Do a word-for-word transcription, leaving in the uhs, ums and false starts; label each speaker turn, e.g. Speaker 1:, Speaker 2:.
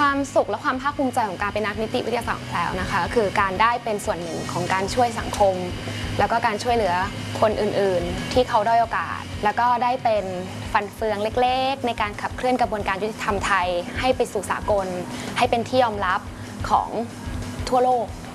Speaker 1: ความสุขและความภาคภูมิใจของการเป็นนักนิติวิทยาศาสตร์ของแพรวนะคะคือการได้เป็นส่วนหนึ่งของการช่วยสังคมแล้วก็การช่วยเหลือคนอื่นๆที่เขาด้อยโอกาสแล้วก็ได้เป็นฟันเฟืองเล็กๆในการขับเคลื่อนกระบวนการยุติธรรมไทยให้ไปสู่สากลให้เป็นที่ยอมรับของทั่วโลก